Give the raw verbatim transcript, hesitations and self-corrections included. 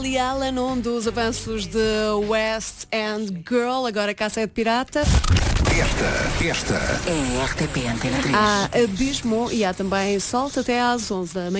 Lily Allen, um dos avanços de West End Girl, agora Cassete Pirata. Esta, esta É R T P Antena três. Há Abismo e há também Solta até às onze da manhã.